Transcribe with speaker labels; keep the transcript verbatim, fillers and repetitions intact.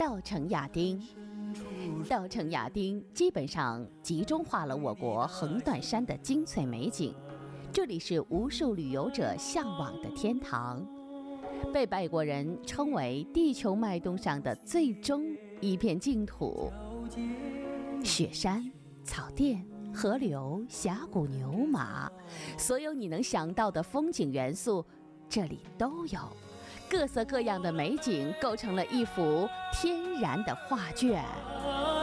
Speaker 1: 稻城亚丁。稻城亚丁基本上集中化了我国横断山的精粹美景，这里是无数旅游者向往的天堂，被外国人称为地球脉动上的最终一片净土。雪山、草甸、河流、峡谷、牛马，所有你能想到的风景元素这里都有，各色各样的美景构成了一幅天然的画卷。